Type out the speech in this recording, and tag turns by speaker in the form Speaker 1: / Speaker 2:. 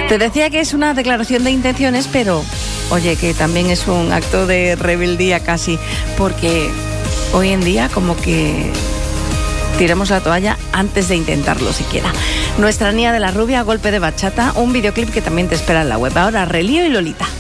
Speaker 1: Te decía que es una declaración de intenciones, pero oye, que también es un acto de rebeldía casi, porque hoy en día como que tiramos la toalla antes de intentarlo siquiera. Nuestra Nia de la Rubia, golpe de bachata, un videoclip que también te espera en la web. Ahora, Relío y Lolita.